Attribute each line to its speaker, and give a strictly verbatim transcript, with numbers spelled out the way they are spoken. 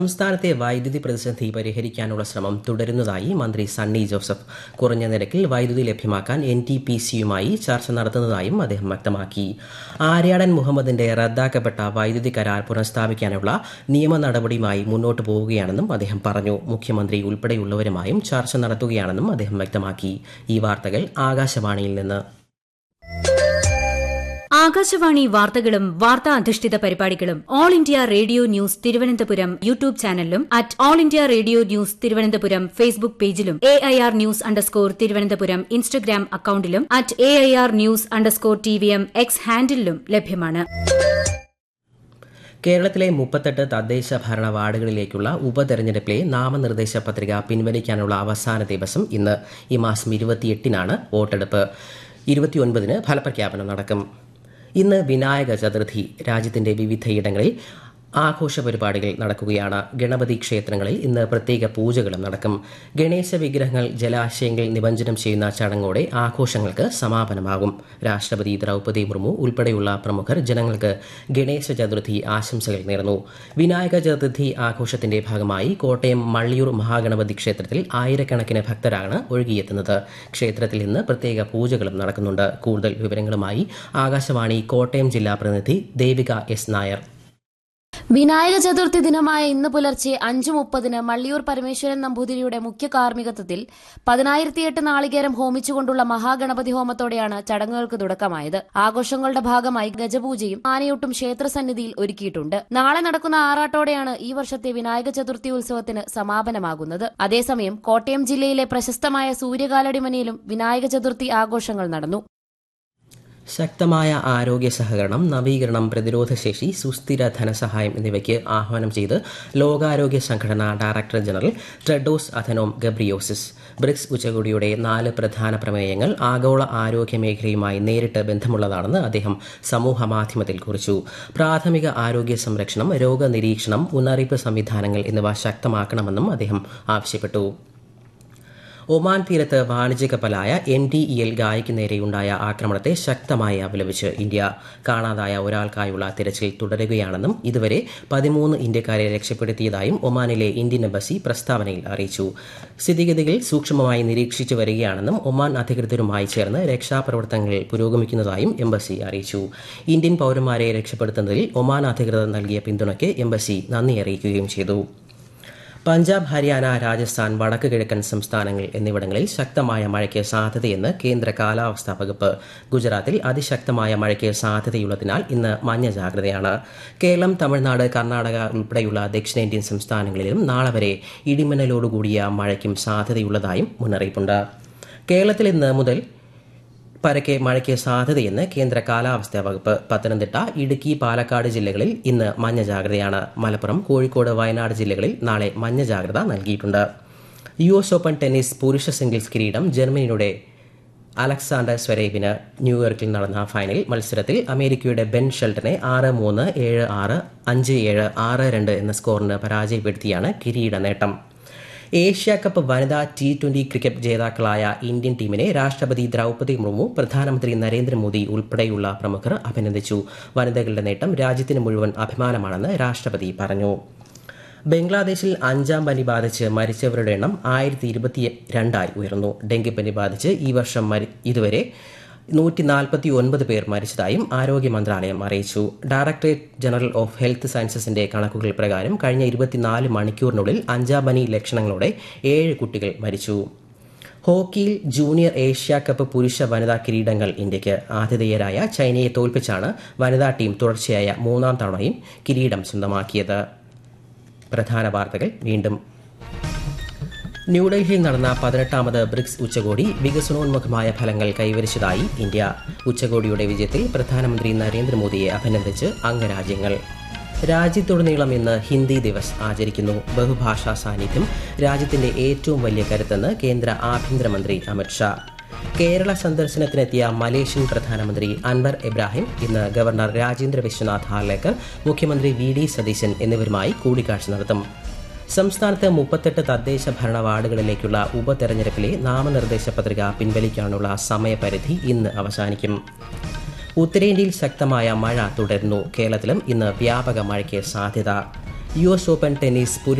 Speaker 1: സംസ്ഥാനത്തെ വൈദ്യുതി പ്രതിസന്ധി പരിഹരിക്കാനുള്ള ശ്രമം തുടരുന്നതായി മന്ത്രി സണ്ണി ജോസഫ്. കുറഞ്ഞ നിരക്കിൽ വൈദ്യുതി ലഭ്യമാക്കാൻ എൻ ടി പി സിയുമായി ചർച്ച നടത്തുന്നതായും അദ്ദേഹം വ്യക്തമാക്കി. ആര്യാടൻ മുഹമ്മദിന്റെ റദ്ദാക്കപ്പെട്ട വൈദ്യുതി കരാർ പുനഃസ്ഥാപിക്കാനുള്ള നിയമ നടപടിയുമായി മുന്നോട്ടു പോവുകയാണെന്നും അദ്ദേഹം പറഞ്ഞു. മുഖ്യമന്ത്രി ഉൾപ്പെടെയുള്ളവരുമായും ചർച്ച നടത്തുകയാണെന്നും അദ്ദേഹം വ്യക്തമാക്കി. ഈ വാർത്തകൾ ആകാശവാണിയിൽ നിന്ന്.
Speaker 2: ആകാശവാണി വാർത്തകളും വാർത്താ അധിഷ്ഠിത പരിപാടികളും all India radio news Thiruvananthapuram YouTube ചാനലിലും at all India radio news Thiruvananthapuram Facebook പേജിലും A I R news underscore Thiruvananthapuram Instagram അക്കൌണ്ടിലും at A I R news underscore T V M X ഹാൻഡിലും ലഭ്യമാണ്.
Speaker 1: കേരളത്തിലെ മുപ്പത്തെട്ട് തദ്ദേശ ഭരണ വാർഡുകളിലേക്കുള്ള ഉപതെരഞ്ഞെടുപ്പിലെ നാമനിർദ്ദേശ പത്രിക പിൻവലിക്കാനുള്ള അവസാന ദിവസം ഇന്ന്. ഈ മാസം ഇരുപത്തിയെട്ടിനാണ് വോട്ടെടുപ്പ്. ഇരുപത്തിയൊൻപതിന് ഫലപ്രഖ്യാപനം നടക്കും. ഇന്ന് വിനായക ചതുർത്ഥി. രാജ്യത്തിന്റെ വിവിധയിടങ്ങളിൽ ആഘോഷ പരിപാടികൾ നടക്കുകയാണ്. ഗണപതി ക്ഷേത്രങ്ങളിൽ ഇന്ന് പ്രത്യേക പൂജകളും നടക്കും. ഗണേശ വിഗ്രഹങ്ങൾ ജലാശയങ്ങളിൽ നിമജ്ജനം ചെയ്യുന്ന ചടങ്ങോടെ ആഘോഷങ്ങൾക്ക് സമാപനമാകും. രാഷ്ട്രപതി ദ്രൌപദി മുർമു ഉൾപ്പെടെയുള്ള പ്രമുഖർ ജനങ്ങൾക്ക് ഗണേശ ചതുർത്ഥി ആശംസകൾ നേർന്നു. വിനായക ചതുർത്ഥി ആഘോഷത്തിന്റെ ഭാഗമായി കോട്ടയം മള്ളിയൂർ മഹാഗണപതി ക്ഷേത്രത്തിൽ ആയിരക്കണക്കിന് ഭക്തരാണ് ഒഴുകിയെത്തുന്നത്. ക്ഷേത്രത്തിൽ ഇന്ന് പ്രത്യേക പൂജകളും നടക്കുന്നുണ്ട്. കൂടുതൽ വിവരങ്ങളുമായി ആകാശവാണി കോട്ടയം ജില്ലാ പ്രതിനിധി ദേവിക എസ് നായർ.
Speaker 3: വിനായക ചതുർത്ഥി ദിനമായ ഇന്ന് പുലർച്ചെ അഞ്ചു മുപ്പതിന് മള്ളിയൂർ പരമേശ്വരൻ നമ്പൂതിരിയുടെ മുഖ്യ കാർമ്മികത്വത്തിൽ പതിനായിരത്തിയെട്ട് നാളികേരം ഹോമിച്ചുകൊണ്ടുള്ള മഹാഗണപതി ഹോമത്തോടെയാണ് ചടങ്ങുകൾക്ക് തുടക്കമായത്. ആഘോഷങ്ങളുടെ ഭാഗമായി ഗജപൂജയും ആനയൂട്ടും ക്ഷേത്രസന്നിധിയിൽ ഒരുക്കിയിട്ടുണ്ട്. നാളെ നടക്കുന്ന ആറാട്ടോടെയാണ് ഈ വർഷത്തെ വിനായക ചതുർത്ഥി ഉത്സവത്തിന് സമാപനമാകുന്നത്. അതേസമയം കോട്ടയം ജില്ലയിലെ പ്രശസ്തമായ സൂര്യകാലടിമനയിലും വിനായക ചതുർത്ഥി ആഘോഷങ്ങൾ നടന്നു.
Speaker 1: ശക്തമായ ആരോഗ്യ സഹകരണം, നവീകരണം, പ്രതിരോധശേഷി, സുസ്ഥിര ധനസഹായം എന്നിവയ്ക്ക് ആഹ്വാനം ചെയ്ത് ലോകാരോഗ്യ സംഘടന director general Tedros Adhanom Ghebreyesus. BRICS ഉച്ചകോടിയുടെ നാല് പ്രധാന പ്രമേയങ്ങൾ ആഗോള ആരോഗ്യ മേഖലയുമായി നേരിട്ട് ബന്ധമുള്ളതാണെന്ന് അദ്ദേഹം സമൂഹമാധ്യമത്തിൽ കുറിച്ചു. പ്രാഥമിക ആരോഗ്യ സംരക്ഷണം, രോഗനിരീക്ഷണം, മുന്നറിയിപ്പ് സംവിധാനങ്ങൾ എന്നിവ ശക്തമാക്കണമെന്നും അദ്ദേഹം ആവശ്യപ്പെട്ടു. ഒമാൻ തീരത്ത് വാണിജ്യ കപ്പലായ എം ടി ഇ എൽ ഗായയ്ക്ക് നേരെയുണ്ടായ ആക്രമണത്തെ ശക്തമായി അപലപിച്ച് ഇന്ത്യ. കാണാതായ ഒരാൾക്കായുള്ള തിരച്ചിൽ തുടരുകയാണെന്നും ഇതുവരെ പതിമൂന്ന് ഇന്ത്യക്കാരെ രക്ഷപ്പെടുത്തിയതായും ഒമാനിലെ ഇന്ത്യൻ എംബസി പ്രസ്താവനയിൽ അറിയിച്ചു. സ്ഥിതിഗതികൾ സൂക്ഷ്മമായി നിരീക്ഷിച്ചു വരികയാണെന്നും ഒമാൻ അധികൃതരുമായി ചേർന്ന് രക്ഷാപ്രവർത്തനങ്ങൾ പുരോഗമിക്കുന്നതായും എംബസി അറിയിച്ചു. ഇന്ത്യൻ പൌരന്മാരെ രക്ഷപ്പെടുത്തുന്നതിൽ ഒമാൻ അധികൃതർ നൽകിയ പിന്തുണയ്ക്ക് എംബസി നന്ദി അറിയിക്കുകയും ചെയ്തു. പഞ്ചാബ്, ഹരിയാന, രാജസ്ഥാൻ, വടക്ക് കിഴക്കൻ സംസ്ഥാനങ്ങൾ എന്നിവിടങ്ങളിൽ ശക്തമായ മഴയ്ക്ക് സാധ്യതയെന്ന് കേന്ദ്ര കാലാവസ്ഥാ വകുപ്പ്. ഗുജറാത്തിൽ അതിശക്തമായ മഴയ്ക്ക് സാധ്യതയുള്ളതിനാൽ ഇന്ന് മഞ്ഞ ജാഗ്രതയാണ്. കേരളം, തമിഴ്നാട്, കർണാടക ഉൾപ്പെടെയുള്ള ദക്ഷിണേന്ത്യൻ സംസ്ഥാനങ്ങളിലും നാളെ വരെ ഇടിമിന്നലോടുകൂടിയ മഴയ്ക്കും സാധ്യതയുള്ളതായും മുന്നറിയിപ്പുണ്ട്. കേരളത്തിൽ ഇന്ന് മുതൽ പരക്കെ മഴയ്ക്ക് സാധ്യതയെന്ന് കേന്ദ്ര കാലാവസ്ഥാ വകുപ്പ്. പത്തനംതിട്ട, ഇടുക്കി, പാലക്കാട് ജില്ലകളിൽ ഇന്ന് മഞ്ഞ ജാഗ്രതയാണ്. മലപ്പുറം, കോഴിക്കോട്, വയനാട് ജില്ലകളിൽ നാളെ മഞ്ഞ ജാഗ്രത നൽകിയിട്ടുണ്ട്. യു എസ് ഓപ്പൺ ടെന്നീസ് പുരുഷ സിംഗിൾസ് കിരീടം ജർമ്മനിയുടെ അലക്സാണ്ടർ സ്വരേവിന്. ന്യൂയോർക്കിൽ നടന്ന ഫൈനൽ മത്സരത്തിൽ അമേരിക്കയുടെ ബെൻ ഷെൽട്ടനെ ആറ് മൂന്ന്, ഏഴ് ആറ്, അഞ്ച് ഏഴ്, ആറ് രണ്ട് എന്ന സ്കോറിന് പരാജയപ്പെടുത്തിയാണ് കിരീട നേട്ടം. ഏഷ്യ കപ്പ് വനിതാ ടി ട്വന്റി ക്രിക്കറ്റ് ജേതാക്കളായ ഇന്ത്യൻ ടീമിനെ രാഷ്ട്രപതി ദ്രൌപദി മുർമു, പ്രധാനമന്ത്രി നരേന്ദ്രമോദി ഉൾപ്പെടെയുള്ള പ്രമുഖർ അഭിനന്ദിച്ചു. വനിതകളുടെ നേട്ടം രാജ്യത്തിന് മുഴുവൻ അഭിമാനമാണെന്ന് രാഷ്ട്രപതി പറഞ്ഞു. ബംഗ്ലാദേശിൽ അഞ്ചാം പനി ബാധിച്ച് മരിച്ചവരുടെ എണ്ണം ആയിരത്തി ഇരുപത്തി രണ്ടായി ഉയർന്നു. ഡെങ്കിപ്പനി ബാധിച്ച് ഈ വർഷം ഇതുവരെ നൂറ്റി നാൽപ്പത്തി ഒൻപത് പേർ മരിച്ചതായും ആരോഗ്യ മന്ത്രാലയം അറിയിച്ചു. ഡയറക്ടറേറ്റ് ജനറൽ ഓഫ് ഹെൽത്ത് സയൻസസിന്റെ കണക്കുകൾ പ്രകാരം കഴിഞ്ഞ ഇരുപത്തിനാല് മണിക്കൂറിനുള്ളിൽ അഞ്ചാം പനി ലക്ഷണങ്ങളോടെ ഏഴ് കുട്ടികൾ മരിച്ചു. ഹോക്കിയിൽ ജൂനിയർ ഏഷ്യ കപ്പ് പുരുഷ വനിതാ കിരീടങ്ങൾ ഇന്ത്യയ്ക്ക്. ആതിഥേയരായ ചൈനയെ തോൽപ്പിച്ചാണ് വനിതാ ടീം തുടർച്ചയായ മൂന്നാം തവണയും കിരീടം സ്വന്തമാക്കിയത്. പ്രധാന വാർത്തകൾ വീണ്ടും. ന്യൂഡൽഹിയിൽ നടന്ന പതിനെട്ടാമത് ബ്രിക്സ് ഉച്ചകോടി വികസനോന്മുഖമായ ഫലങ്ങൾ കൈവരിച്ചതായി ഇന്ത്യ. ഉച്ചകോടിയുടെ വിജയത്തിൽ പ്രധാനമന്ത്രി നരേന്ദ്രമോദിയെ അഭിനന്ദിച്ച് അംഗരാജ്യങ്ങൾ. രാജ്യത്തുടനീളം ഇന്ന് ഹിന്ദി ദിവസ് ആചരിക്കുന്നു. ബഹുഭാഷാ സാന്നിധ്യം രാജ്യത്തിന്റെ ഏറ്റവും വലിയ കരുത്തെന്ന് കേന്ദ്ര ആഭ്യന്തരമന്ത്രി അമിത്ഷാ. കേരള സന്ദർശനത്തിനെത്തിയ മലേഷ്യൻ പ്രധാനമന്ത്രി അൻവർ ഇബ്രാഹിം ഇന്ന് ഗവർണർ രാജേന്ദ്ര വിശ്വനാഥ് ഹാർലേക്കർ, മുഖ്യമന്ത്രി വി ഡി സതീശൻ എന്നിവരുമായി കൂടിക്കാഴ്ച നടത്തും. സംസ്ഥാനത്ത് മുപ്പത്തെട്ട് തദ്ദേശ ഭരണ വാർഡുകളിലേക്കുള്ള ഉപതെരഞ്ഞെടുപ്പിലെ നാമനിർദ്ദേശ പത്രിക പിൻവലിക്കാനുള്ള സമയപരിധി ഇന്ന് അവസാനിക്കും. ഉത്തരേന്ത്യയിൽ ശക്തമായ മഴ തുടരുന്നു. കേരളത്തിലും ഇന്ന് വ്യാപക മഴയ്ക്ക് സാധ്യത. യു എസ് ഓപ്പൺ ടെന്നീസ് പുരുഷ